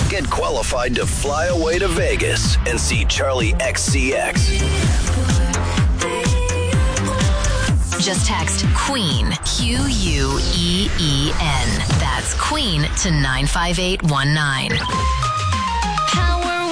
Get qualified to fly away to Vegas and see Charlie XCX. Just text QUEEN, QUEEN. That's QUEEN to 95819. Power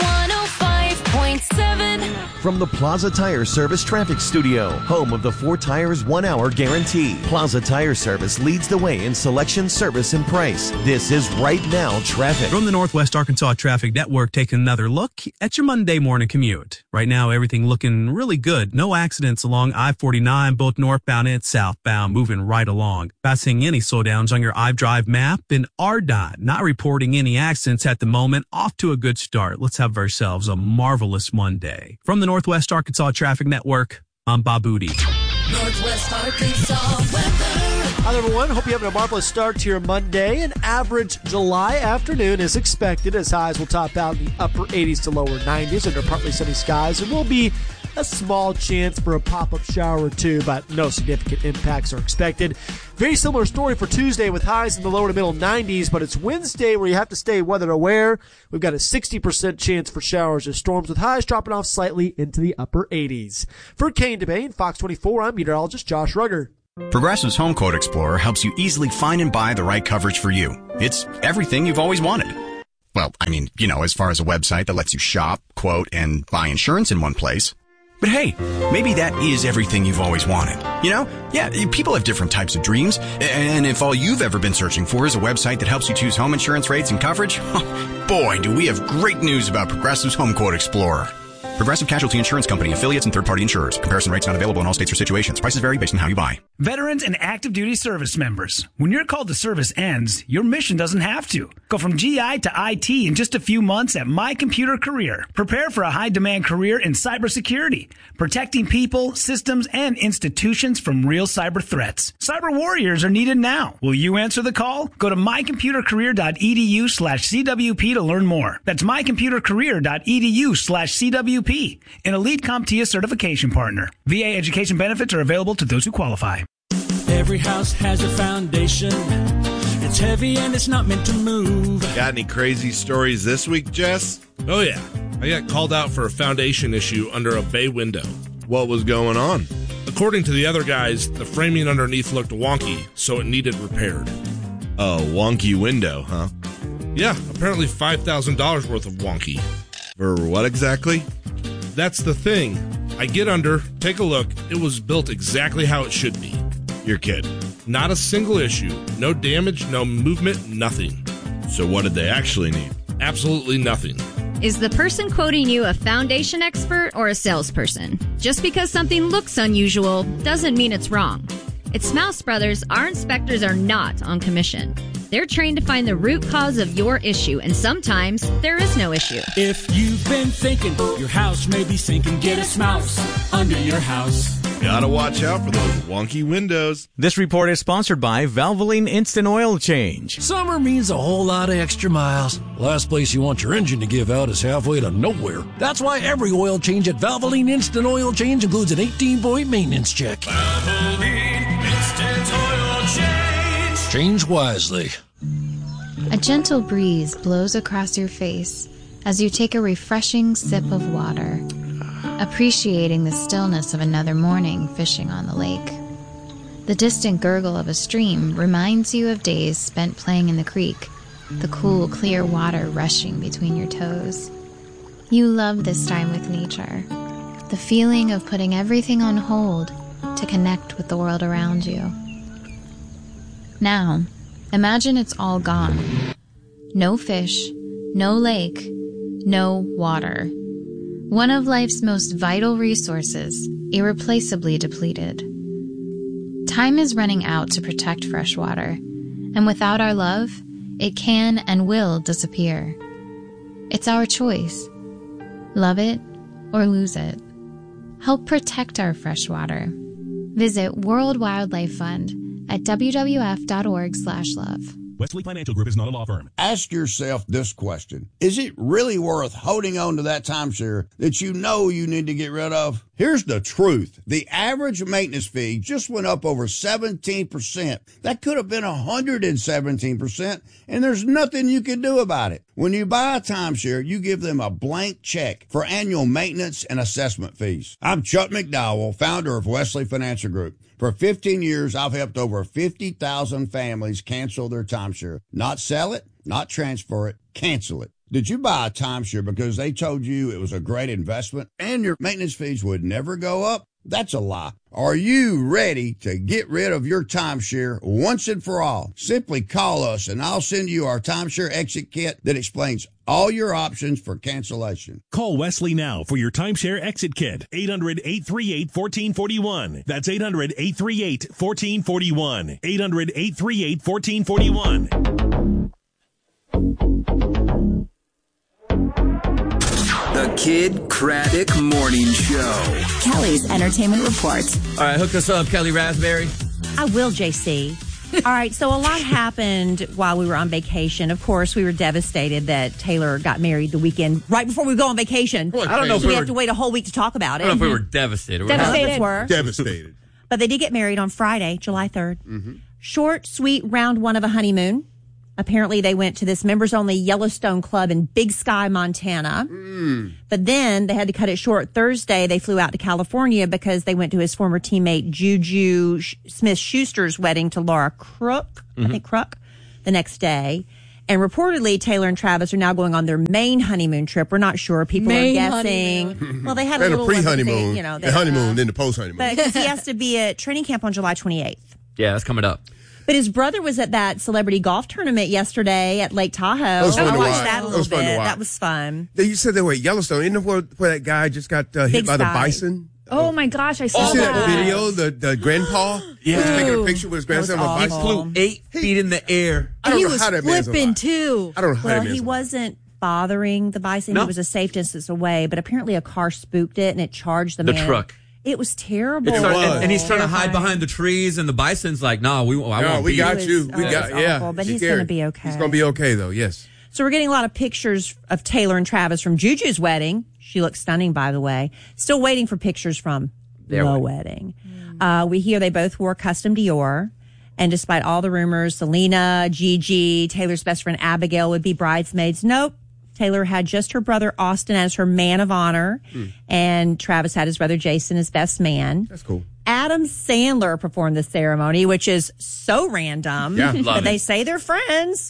105.7. From the Plaza Tire Service Traffic Studio, home of the 4 Tires 1 Hour Guarantee. Plaza Tire Service leads the way in selection, service, and price. This is Right Now Traffic. From the Northwest Arkansas Traffic Network, taking another look at your Monday morning commute. Right now, everything looking really good. No accidents along I-49, both northbound and southbound, moving right along. Not seeing any slowdowns on your iDrive map. And RDOT not reporting any accidents at the moment. Off to a good start. Let's have ourselves a marvelous Monday. From the Northwest Arkansas Traffic Network, I'm Bob Booty. Northwest Arkansas weather. Hi, everyone. Hope you're having a marvelous start to your Monday. An average July afternoon is expected as highs will top out in the upper 80s to lower 90s under partly sunny skies. There will be a small chance for a pop-up shower or two, but no significant impacts are expected. Very similar story for Tuesday with highs in the lower to middle 90s, but it's Wednesday where you have to stay weather aware. We've got a 60% chance for showers or storms with highs dropping off slightly into the upper 80s. For Kane DeBay and Fox 24, I'm meteorologist Josh Rugger. Progressive's Home Quote Explorer helps you easily find and buy the right coverage for you. It's everything you've always wanted. Well, I mean, as far as a website that lets you shop, quote, and buy insurance in one place. But hey, maybe that is everything you've always wanted. Yeah, people have different types of dreams. And if all you've ever been searching for is a website that helps you choose home insurance rates and coverage, boy, do we have great news about Progressive's Home Quote Explorer. Progressive Casualty Insurance Company, affiliates, and third-party insurers. Comparison rates not available in all states or situations. Prices vary based on how you buy. Veterans and active duty service members. When your call to service ends, your mission doesn't have to. Go from GI to IT in just a few months at My Computer Career. Prepare for a high-demand career in cybersecurity, protecting people, systems, and institutions from real cyber threats. Cyber warriors are needed now. Will you answer the call? Go to mycomputercareer.edu/CWP to learn more. That's mycomputercareer.edu/CWP. An elite CompTIA certification partner. VA education benefits are available to those who qualify. Every house has a foundation. It's heavy and it's not meant to move. Got any crazy stories this week, Jess? Oh, yeah. I got called out for a foundation issue under a bay window. What was going on? According to the other guys, the framing underneath looked wonky, so it needed repaired. A wonky window, huh? Yeah, apparently $5,000 worth of wonky. For what exactly? That's the thing. I get under, take a look. It was built exactly how it should be. You're kidding. Not a single issue. No damage, no movement, nothing. So what did they actually need? Absolutely nothing. Is the person quoting you a foundation expert or a salesperson? Just because something looks unusual doesn't mean it's wrong. At Smouse Brothers, our inspectors are not on commission. They're trained to find the root cause of your issue, and sometimes there is no issue. If you've been thinking your house may be sinking, get a Smouse under your house. Gotta watch out for those wonky windows. This report is sponsored by Valvoline Instant Oil Change. Summer means a whole lot of extra miles. Last place you want your engine to give out is halfway to nowhere. That's why every oil change at Valvoline Instant Oil Change includes an 18-point maintenance check. Valvoline Instant Oil Change. Change wisely. A gentle breeze blows across your face as you take a refreshing sip of water, appreciating the stillness of another morning fishing on the lake. The distant gurgle of a stream reminds you of days spent playing in the creek, the cool, clear water rushing between your toes. You love this time with nature, the feeling of putting everything on hold to connect with the world around you. Now, imagine it's all gone. No fish, no lake, no water. One of life's most vital resources, irreplaceably depleted. Time is running out to protect fresh water, and without our love, it can and will disappear. It's our choice. Love it or lose it. Help protect our fresh water. Visit World Wildlife Fund at wwf.org/love. Wesley Financial Group is not a law firm. Ask yourself this question. Is it really worth holding on to that timeshare that you know you need to get rid of? Here's the truth. The average maintenance fee just went up over 17%. That could have been 117%, and there's nothing you can do about it. When you buy a timeshare, you give them a blank check for annual maintenance and assessment fees. I'm Chuck McDowell, founder of Wesley Financial Group. For 15 years, I've helped over 50,000 families cancel their timeshare. Not sell it, not transfer it, cancel it. Did you buy a timeshare because they told you it was a great investment and your maintenance fees would never go up? That's a lie. Are you ready to get rid of your timeshare once and for all? Simply call us and I'll send you our timeshare exit kit that explains all your options for cancellation. Call Wesley now for your timeshare exit kit. 800-838-1441. That's 800-838-1441. 800-838-1441. The Kid Craddock Morning Show. Kelly's Entertainment Report. All right, hook us up, Kelly Raspberry. I will, JC. All right, so a lot happened while we were on vacation. Of course, we were devastated that Taylor got married the weekend right before we go on vacation. I don't know if we we have were- to wait a whole week to talk about it. I don't know if we were devastated. Devastated. Were. Devastated. But they did get married on Friday, July 3rd. Mm-hmm. Short, sweet, round one of a honeymoon. Apparently, they went to this members-only Yellowstone club in Big Sky, Montana. But then they had to cut it short. Thursday, they flew out to California because they went to his former teammate Juju Smith-Schuster's wedding to Laura Crook, I think Crook, the next day. And reportedly, Taylor and Travis are now going on their main honeymoon trip. We're not sure. People are guessing. Well, they had a little pre-honeymoon, you know, the honeymoon, then the post-honeymoon. But 'cause he has to be at training camp on July 28th. Yeah, that's coming up. But his brother was at that celebrity golf tournament yesterday at Lake Tahoe. That was fun I to watched watch. that a That little was fun to bit. watch. That was fun. You said they were at Yellowstone. Isn't it where that guy just got hit Big by the Sky. bison? Oh my gosh, I saw You see that that. video? The grandpa? Yeah. He was taking a picture with his grandson of a bison. Flew 8 feet in the air. I don't he know was how that man's flipping alive. too. I don't know how well, that man's he alive. wasn't bothering the bison. No. He was a safe distance away, but apparently a car spooked it and it charged the The man. truck. It was terrible. And he's trying to hide behind the trees, and the bison's like, "No, I won't we be." got you. It We was got awful, but he's going to be okay. He's going to be okay though. Yes. So we're getting a lot of pictures of Taylor and Travis from Juju's wedding. She looks stunning, by the way. Still waiting for pictures from Their the wedding. We hear they both wore custom Dior. And despite all the rumors, Selena, Gigi, Taylor's best friend Abigail would be bridesmaids. Nope. Taylor had just her brother Austin as her man of honor. And Travis had his brother Jason as best man. That's cool. Adam Sandler performed the ceremony, which is so random. Yeah, but love they it. say they're friends.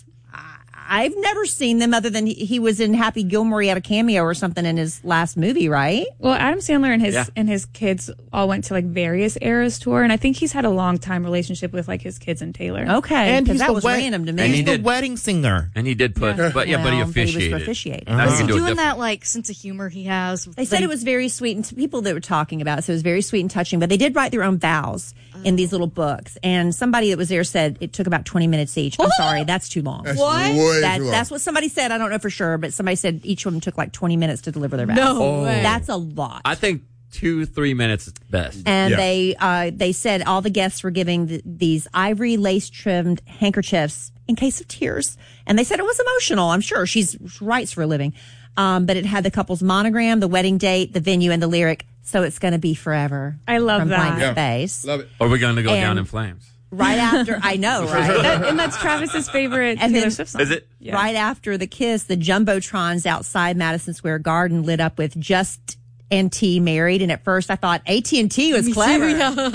I've never seen them other than he was in Happy Gilmore. He had a cameo or something in his last movie, right? Well, Adam Sandler and his Yeah. and his kids all went to like various eras tour, and I think he's had a long time relationship with like his kids and Taylor. Okay, And 'cause he's that the was wed- random to me. And He's he the did. wedding singer. And he did put, Yeah. but he Well, but he was officiated. officiating. Now he Was can he do it doing different. that like sense of humor he has? They said it was very sweet, and people that were talking about it, so it was very sweet and touching. But they did write their own vows in these little books, and somebody that was there said it took about 20 minutes each. I'm sorry, that's too long. That's way too long. That's what somebody said. I don't know for sure, but somebody said each of them took like 20 minutes to deliver their vows. No way. That's a lot. I think 2-3 minutes is best. And Yeah. they said all the guests were giving these ivory lace trimmed handkerchiefs in case of tears, and they said it was emotional. I'm sure she writes for a living, but it had the couple's monogram, the wedding date, the venue, and the lyric. So it's going to be forever. I love from that. Blank Yeah. Space. Love it. Or we're going to go down And- in flames. Right after, I know, right? And that's Travis's favorite And Taylor then- Swift song. Is it? Yeah. Right after the kiss, the jumbotrons outside Madison Square Garden lit up with "Just and married." And at first, I thought AT&T was clever.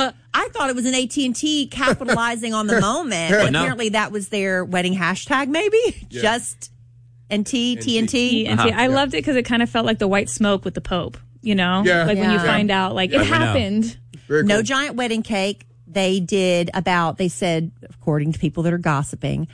I thought it was an AT&T capitalizing on the moment. But No. apparently, that was their wedding hashtag. Maybe Just and TNT. I loved it because it kind of felt like the white smoke with the Pope. You know, Yeah. like when you Yeah. find out, like Yeah, it we know. happened. Very No cool. giant wedding cake. They said, according to people that are gossiping,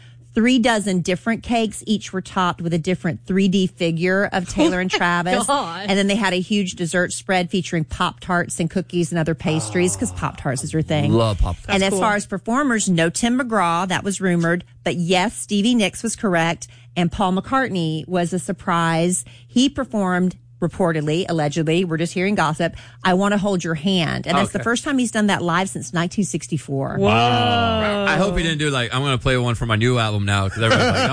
36 different cakes. Each were topped with a different 3D figure of Taylor and Travis. God. And then they had a huge dessert spread featuring Pop-Tarts and cookies and other pastries because Pop-Tarts is their thing. Love Pop-Tarts. And as cool. far as performers, no Tim McGraw. That was rumored. But yes, Stevie Nicks was correct. And Paul McCartney was a surprise. He performed reportedly, allegedly, we're just hearing gossip, "I Want to Hold Your Hand." And that's the Okay. first time he's done that live since 1964. Whoa. I hope he didn't do like, I'm going to play one for my new album now because everybody's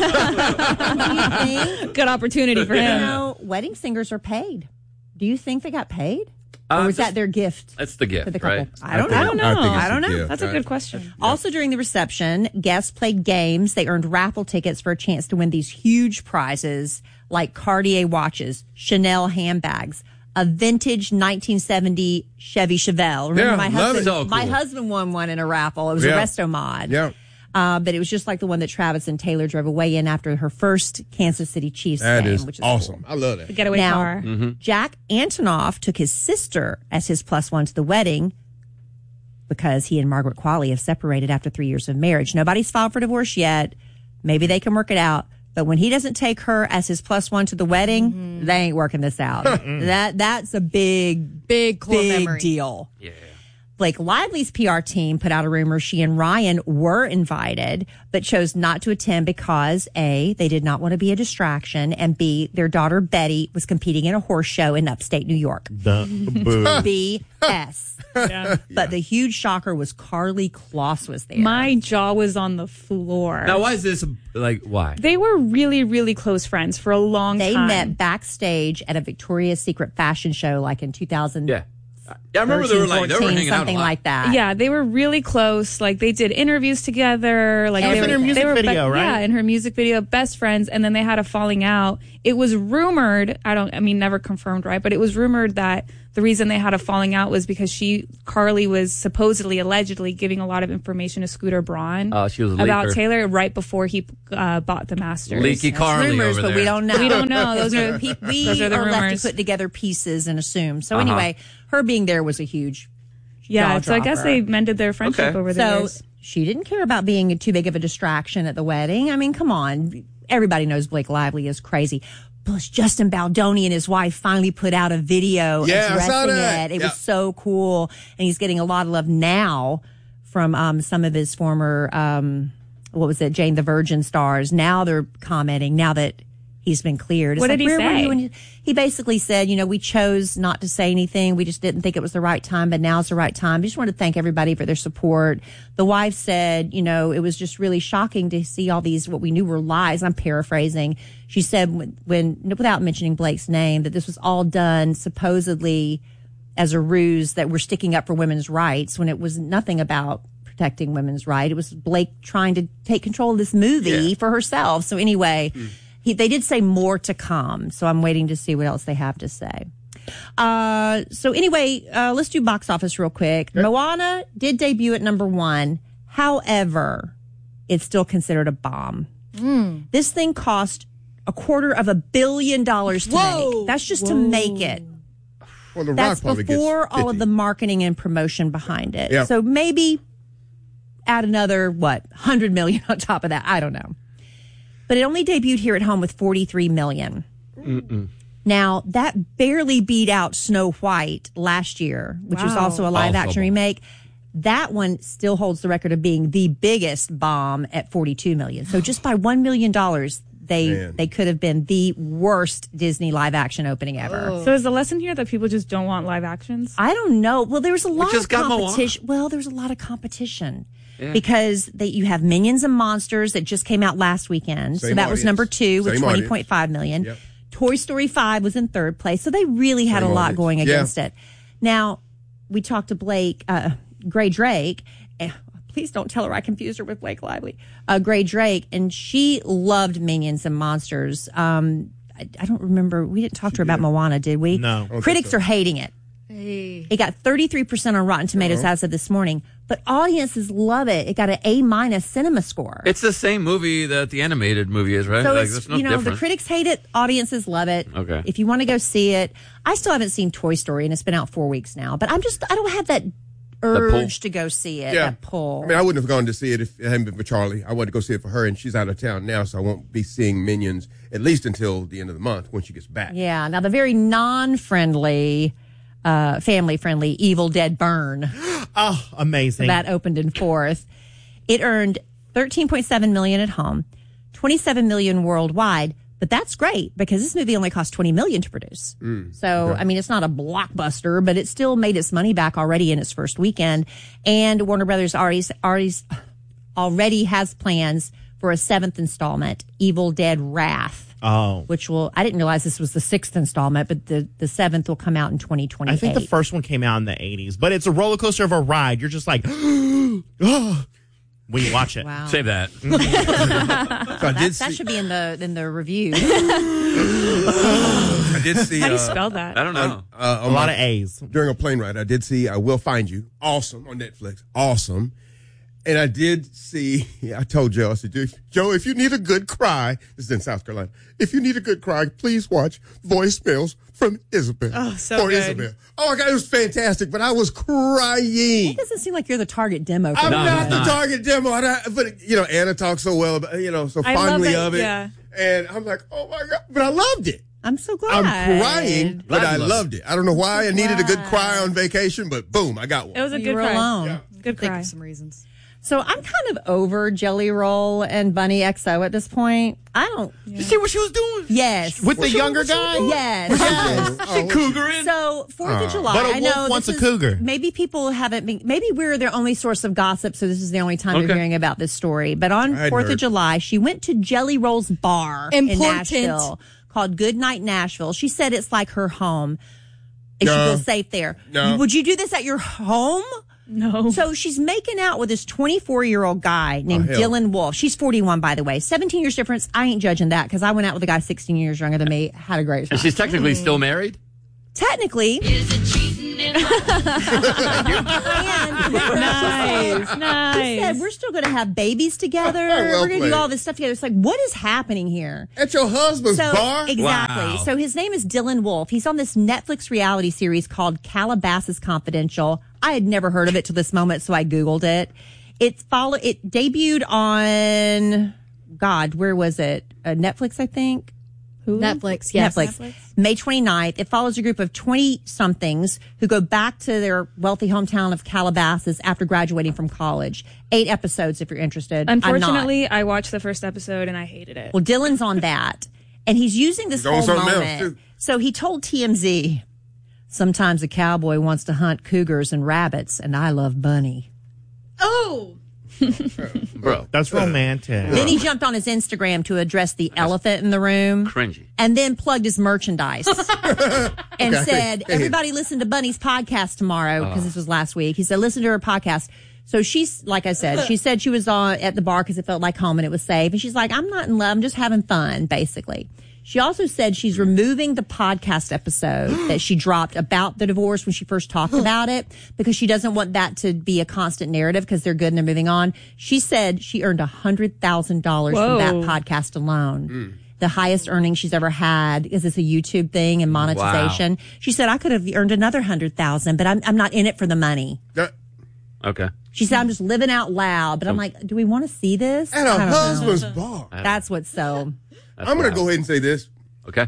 like, oh. Do you think, Good opportunity for you him. know, wedding singers are paid? Do you think they got paid? Or was that their gift? That's the gift, to the couple? right? I don't know. I don't know. gift, That's a good question. Also, during the reception, guests played games. They earned raffle tickets for a chance to win these huge prizes like Cartier watches, Chanel handbags, a vintage 1970 Chevy Chevelle. Remember, Yeah, my love husband. it. So My cool. husband won one in a raffle. It was Yeah. a Resto Mod. Yeah. But it was just like the one that Travis and Taylor drove away in after her first Kansas City Chiefs That game, is which is awesome. cool. I love that. The getaway Now, car. Jack Antonoff took his sister as his +1 to the wedding because he and Margaret Qualley have separated after 3 years of marriage. Nobody's filed for divorce yet. Maybe they can work it out. But when he doesn't take her as his +1 to the wedding, they ain't working this out. That's a big core memory. deal. Yeah. Blake Lively's PR team put out a rumor she and Ryan were invited, but chose not to attend because A, they did not want to be a distraction, and B, their daughter Betty was competing in a horse show in upstate New York. BS. But the huge shocker was Carly Kloss was there. My jaw was on the floor. Now, why is this why? They were really, really close friends for a long They time. met backstage at a Victoria's Secret fashion show like in 2000. Yeah. I remember they were 14, hanging out a something lot. like that. Yeah, they were really close. Like they did interviews together. Like She was they in were, her music they were video, right? Yeah, in her music video, best friends. And then they had a falling out. It was rumored. Never confirmed, right? But it was rumored that the reason they had a falling out was because Carly was supposedly, allegedly giving a lot of information to Scooter Braun She was a about leaker. Taylor right before he bought the Masters. Leaky Carly rumors, over but there. we don't know. We don't know. Those are we the are left rumors. to put together pieces and assume. So Uh-huh. anyway, her being there was a huge Yeah, so I guess jaw-dropper. they mended their friendship over the So years. she didn't care about being too big of a distraction at the wedding. I mean, come on. Everybody knows Blake Lively is crazy. Plus, Justin Baldoni and his wife finally put out a video Yeah, I saw addressing that. it. It Yeah. was so cool. And he's getting a lot of love now from some of his former, Jane the Virgin stars. Now they're commenting, now that he's been cleared. It's What did he where were say? you when he basically said, we chose not to say anything. We just didn't think it was the right time, but now's the right time. I just want to thank everybody for their support. The wife said, it was just really shocking to see all these, what we knew were lies. I'm paraphrasing. She said when without mentioning Blake's name, that this was all done supposedly as a ruse that we're sticking up for women's rights when it was nothing about protecting women's rights. It was Blake trying to take control of this movie for herself. So anyway, they did say more to come, so I'm waiting to see what else they have to say. So anyway, let's do box office real quick. Yep. Moana did debut at number 1. However, it's still considered a bomb. This thing cost $250 million to make. That's just to make it. Well, the That's Rock probably before gets all 50. of the marketing and promotion behind it. Yeah. So maybe add another, $100 million on top of that. I don't know. But it only debuted here at home with $43 million. Now, that barely beat out Snow White last year, which was also a live-action remake. That one still holds the record of being the biggest bomb at $42 million. So just by $1 million, they could have been the worst Disney live-action opening ever. So is the lesson here that people just don't want live actions? I don't know. Well, there was a lot just of got competition. Well, there was a lot of competition. Yeah. Because you have Minions and Monsters that just came out last weekend. Same So that was audience. number 2 with Same audience. $20.5 million. Yep. Toy Story 5 was in third place. So they really had Same a lot audience. going Yeah. against it. Now, we talked to Gray Drake. Please don't tell her I confused her with Blake Lively. Gray Drake, and she loved Minions and Monsters. I don't remember. We didn't talk to her about Moana, did we? No. Critics are hating it. It got 33% on Rotten Tomatoes as of this morning, but audiences love it. It got an A- cinema score. It's the same movie that the animated movie is, right? So Like, it's, there's no the difference. critics hate it, audiences love it. Okay. If you want to go see it, I still haven't seen Toy Story, and it's been out 4 weeks now, but I don't have that urge to go see it, that pull. I mean, I wouldn't have gone to see it if it hadn't been for Charlie. I wanted to go see it for her, and she's out of town now, so I won't be seeing Minions at least until the end of the month when she gets back. Yeah. Now, the very non-friendly, family-friendly Evil Dead Burn. Oh, amazing. That opened in 4th. It earned $13.7 million at home, $27 million worldwide. But that's great because this movie only cost $20 million to produce. So, I mean, it's not a blockbuster, but it still made its money back already in its first weekend. And Warner Brothers already has plans for a 7th installment, Evil Dead Wrath. which I didn't realize this was the 6th installment, but the 7th will come out in 2028. I think the first one came out in the 80s, but it's a roller coaster of a ride. You're just like, when you watch it. Wow. Save that. That should be in the review. I did see. How do you spell that? I don't know. A lot of A's. During a plane ride, I did see I Will Find You. Awesome on Netflix. Awesome. And I did see, I told Joe, I said, Joe, if you need a good cry, this is in South Carolina, if you need a good cry, please watch Voicemails from Isabel. Oh, so good. Isabel. Oh, my God, it was fantastic, but I was crying. It doesn't seem like you're the target demo. I'm not the target demo. But, Anna talks so well about, so fondly of it. Yeah. And I'm like, oh, my God. But I loved it. I'm so glad. I'm crying, but I loved it. I don't know why I needed a good cry on vacation, but boom, I got one. It was a You good were cry. alone. Yeah. Good cry. Think of some reasons. So I'm kind of over Jelly Roll and Bunny XO at this point. I don't. You see what she was doing? Yes. With the younger guy? Yes. She cougaring? So 4th of July. But a I know wolf wants this a cougar. Maybe people haven't been. Maybe we're their only source of gossip, so this is the only time you're hearing about this story. But on 4th of July, she went to Jelly Roll's bar in Nashville called Goodnight Nashville. She said it's like her home. And she feels safe there. No. Would you do this at your home? No. So she's making out with this 24-year-old guy named Dylan Wolf. She's 41, by the way. 17 years difference. I ain't judging that because I went out with a guy 16 years younger than me. Had a great time. And she's technically still married? Technically. Is it cheating in Nice. He said, we're still going to have babies together. Well we're going to do played. all this stuff together. It's like, what is happening here? At your husband's bar? Exactly. Wow. So his name is Dylan Wolf. He's on this Netflix reality series called Calabasas Confidential. I had never heard of it till this moment, so I Googled it. It debuted on, where was it? Netflix, I think. Netflix, yes. Netflix. May 29th. It follows a group of 20-somethings who go back to their wealthy hometown of Calabasas after graduating from college. 8 episodes if you're interested. Unfortunately, I watched the first episode and I hated it. Well, Dylan's on that. And he's using this whole something else, moment. too. So he told TMZ, sometimes a cowboy wants to hunt cougars and rabbits, and I love Bunny. Oh! Bro. That's romantic. Then he jumped on his Instagram to address the elephant in the room. Cringy. And then plugged his merchandise and said, everybody listen to Bunny's podcast tomorrow, because this was last week. He said, listen to her podcast. So she's, like I said, she said she was at the bar because it felt like home and it was safe. And she's like, I'm not in love. I'm just having fun, basically. She also said she's removing the podcast episode that she dropped about the divorce when she first talked about it, because she doesn't want that to be a constant narrative because they're good and they're moving on. She said she earned $100,000 from that podcast alone. The highest earnings she's ever had, because it's a YouTube thing and monetization. Wow. She said, I could have earned another $100,000, but I'm not in it for the money. Okay. She said, I'm just living out loud, but I'm like, do we want to see this? At a husband's bar. That's what's so. I'm going to go ahead and say this. Okay.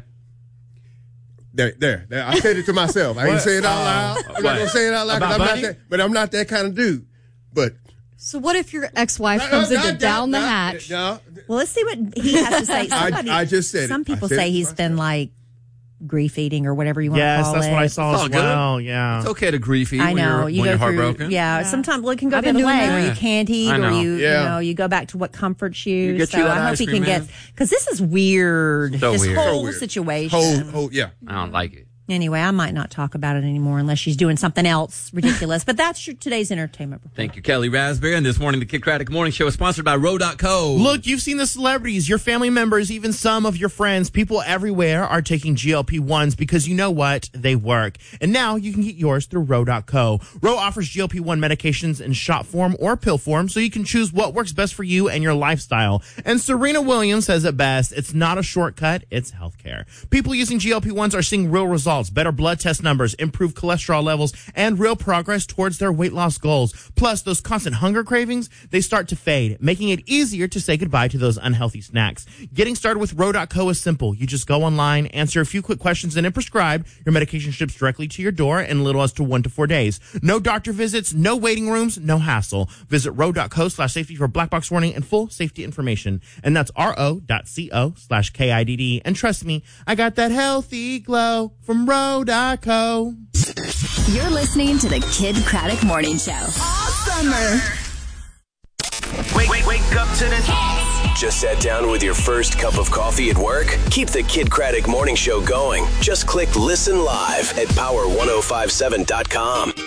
There. I said it to myself. I ain't say it out loud. I'm not going to say it out loud because I'm not that kind of dude. But. So what if your ex-wife comes in down the hatch? Well, let's see what he has to say. I just said some people say he's been like grief eating or whatever you want to call it. Yes, that's what I saw as well. Yeah. It's okay to grief eat I know. when you're heartbroken. Yeah. Sometimes it can go the other way where you can't eat or you go back to what comforts you. You so I hope he can get, because this is weird. So this weird. whole situation. I don't like it. Anyway, I might not talk about it anymore unless she's doing something else ridiculous. But that's today's entertainment report. Thank you, Kelly Raspberry. And this morning, the Kid Craddock Morning Show is sponsored by Row.co. Look, you've seen the celebrities, your family members, even some of your friends. People everywhere are taking GLP-1s because you know what? They work. And now you can get yours through Row.co. Row offers GLP-1 medications in shot form or pill form, so you can choose what works best for you and your lifestyle. And Serena Williams says it best. It's not a shortcut. It's healthcare. People using GLP-1s are seeing real results, better blood test numbers, improved cholesterol levels, and real progress towards their weight loss goals. Plus, those constant hunger cravings, they start to fade, making it easier to say goodbye to those unhealthy snacks. Getting started with Row.co is simple. You just go online, answer a few quick questions, and if prescribed, your medication ships directly to your door in little as to 1 to 4 days. No doctor visits, no waiting rooms, no hassle. Visit Row.co/safety for black box warning and full safety information. And that's RO.co/KIDD. And trust me, I got that healthy glow from Row.co. You're listening to the Kid Craddock Morning Show. All summer. Wake up to this. Just sat down with your first cup of coffee at work? Keep the Kid Craddock Morning Show going. Just click Listen Live at power1057.com.